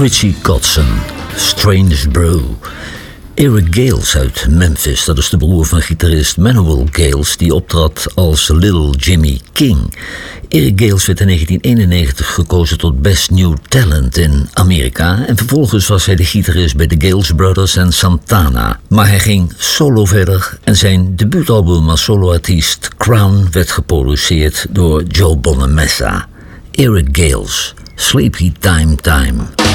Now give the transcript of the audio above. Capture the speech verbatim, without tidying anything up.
Richie Kotzen, Strange Brew. Eric Gales uit Memphis, dat is de broer van gitarist Manuel Gales, die optrad als Little Jimmy King. Eric Gales werd in negentien eenennegentig gekozen tot Best New Talent in Amerika en vervolgens was hij de gitarist bij de Gales Brothers en Santana. Maar hij ging solo verder en zijn debuutalbum als soloartiest Crown werd geproduceerd door Joe Bonamessa. Eric Gales, Sleepy Time Time.